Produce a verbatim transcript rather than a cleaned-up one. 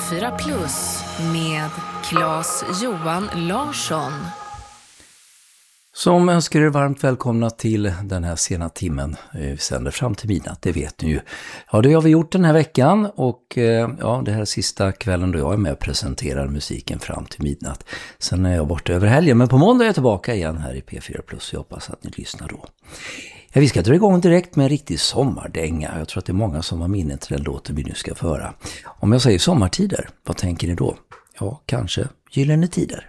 fyra plus med Claes Johan Larsson. Som önskar er varmt välkomna till den här sena timmen. Vi sänder fram till midnatt, det vet ni ju. Ja, det har vi gjort den här veckan och ja, det här är sista kvällen då jag är med och presenterar musiken fram till midnatt. Sen är jag borta över helgen, men på måndag är jag tillbaka igen här i P fyra plus. Jag hoppas att ni lyssnar då. Ja, vi ska dra igång direkt med en riktig sommardänga. Jag tror att det är många som har minne till den låten vi nu ska föra. Om jag säger sommartider, vad tänker ni då? Ja, kanske Gyllene Tider.